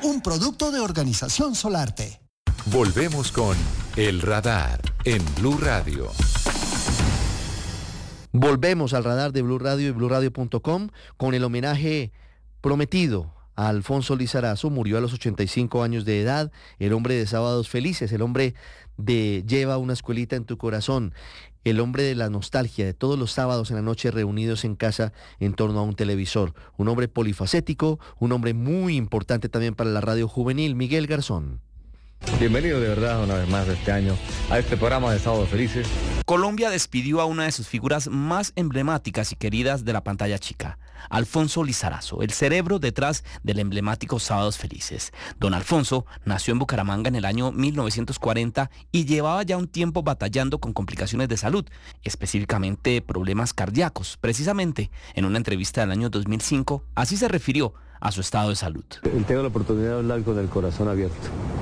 un producto de Organización Solarte. Volvemos con El Radar en Blue Radio. Volvemos al radar de Blue Radio y BlueRadio.com con el homenaje prometido a Alfonso Lizarazo. Murió a los 85 años de edad, el hombre de Sábados Felices, el hombre de Lleva una escuelita en tu corazón, el hombre de la nostalgia, de todos los sábados en la noche reunidos en casa en torno a un televisor. Un hombre polifacético, un hombre muy importante también para la radio juvenil. Miguel Garzón. Bienvenido de verdad una vez más este año a este programa de Sábados Felices. Colombia despidió a una de sus figuras más emblemáticas y queridas de la pantalla chica, Alfonso Lizarazo, el cerebro detrás del emblemático Sábados Felices. Don Alfonso nació en Bucaramanga en el año 1940 y llevaba ya un tiempo batallando con complicaciones de salud, específicamente problemas cardíacos. Precisamente, en una entrevista del año 2005, así se refirió a su estado de salud. Tengo la oportunidad de hablar con el corazón abierto.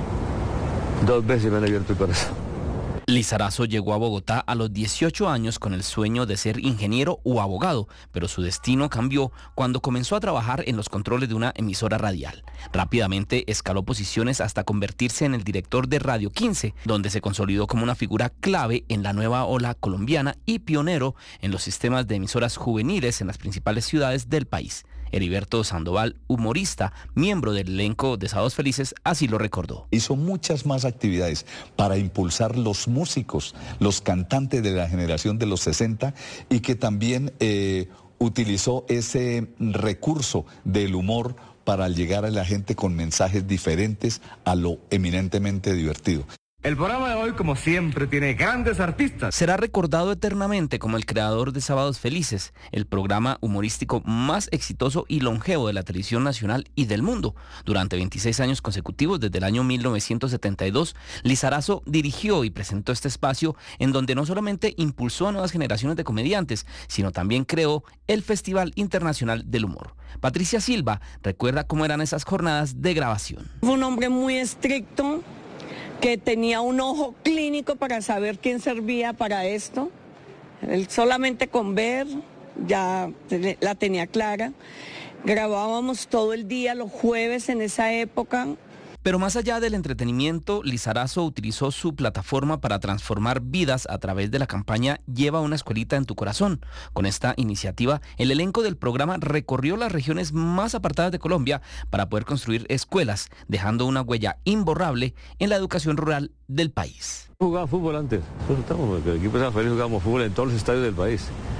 2 veces me han abierto el corazón. Lizarazo llegó a Bogotá a los 18 años con el sueño de ser ingeniero o abogado, pero su destino cambió cuando comenzó a trabajar en los controles de una emisora radial. Rápidamente escaló posiciones hasta convertirse en el director de Radio 15, donde se consolidó como una figura clave en la nueva ola colombiana y pionero en los sistemas de emisoras juveniles en las principales ciudades del país. Heriberto Sandoval, humorista, miembro del elenco de Sábados Felices, así lo recordó. Hizo muchas más actividades para impulsar los músicos, los cantantes de la generación de los 60 y que también utilizó ese recurso del humor para llegar a la gente con mensajes diferentes a lo eminentemente divertido. El programa de hoy, como siempre, tiene grandes artistas. Será recordado eternamente como el creador de Sábados Felices, el programa humorístico más exitoso y longevo de la televisión nacional y del mundo. Durante 26 años consecutivos, desde el año 1972, Lizarazo dirigió y presentó este espacio en donde no solamente impulsó a nuevas generaciones de comediantes, sino también creó el Festival Internacional del Humor. Patricia Silva recuerda cómo eran esas jornadas de grabación. Fue un hombre muy estricto, que tenía un ojo clínico para saber quién servía para esto. Él solamente con ver ya la tenía clara. Grabábamos todo el día, los jueves en esa época. Pero más allá del entretenimiento, Lizarazo utilizó su plataforma para transformar vidas a través de la campaña Lleva una escuelita en tu corazón. Con esta iniciativa, el elenco del programa recorrió las regiones más apartadas de Colombia para poder construir escuelas, dejando una huella imborrable en la educación rural del país. Jugaba fútbol antes. Nosotros estamos, el equipo de San Feliz jugábamos fútbol en todos los estadios del país.